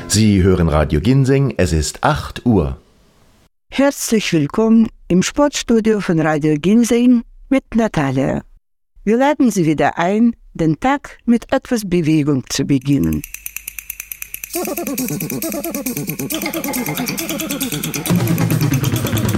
Sie hören Radio Ginseng, es ist 8 Uhr. Herzlich willkommen im Sportstudio von Radio Ginseng mit Natalia. Wir laden Sie wieder ein, den Tag mit etwas Bewegung zu beginnen.